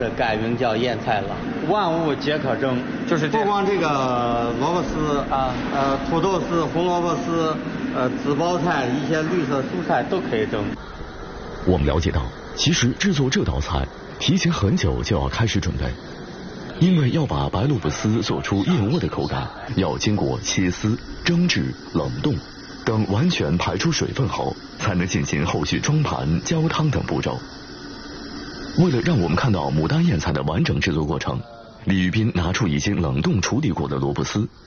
这改名叫腌菜了，万物皆可蒸， 就是不光这个萝卜丝啊，土豆丝、红萝卜丝，紫包菜，一些绿色蔬菜都可以蒸。 我们了解到，其实制作这道菜提前很久就要开始准备，因为要把白萝卜丝做出燕窝的口感，要经过切丝、蒸制、冷冻等完全排出水分后，才能进行后续装盘、浇汤等步骤。为了让我们看到牡丹燕菜的完整制作过程，李玉斌拿出已经冷冻处理过的萝卜丝，